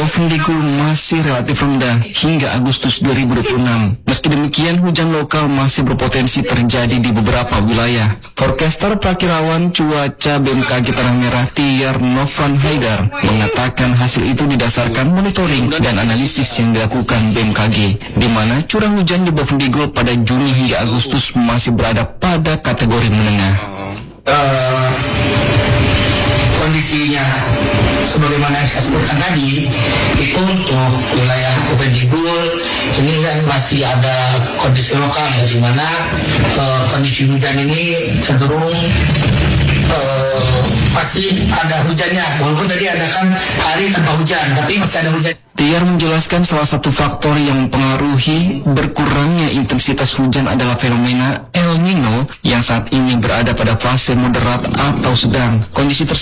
Bovendigul masih relatif rendah hingga Agustus 2026. Meski demikian, hujan lokal masih berpotensi terjadi di beberapa wilayah. Forecaster Prakirawan Cuaca BMKG Tanah Merah Tiar Novran Haidar mengatakan hasil itu didasarkan monitoring dan analisis yang dilakukan BMKG, di mana curah hujan di Bovendigul pada Juni hingga Agustus masih berada pada kategori menengah. Kondisinya sebagaimana yang saya sebutkan tadi, itu untuk wilayah Bovendigul ini kan masih ada kondisi lokal ya, di mana kondisi hujan ini cenderung pasti ada hujannya, walaupun tadi ada kan hari tanpa hujan, tapi masih ada hujan. Tiar menjelaskan salah satu faktor yang mempengaruhi berkurangnya intensitas hujan adalah fenomena El Nino yang saat ini berada pada fase moderat atau sedang. Kondisi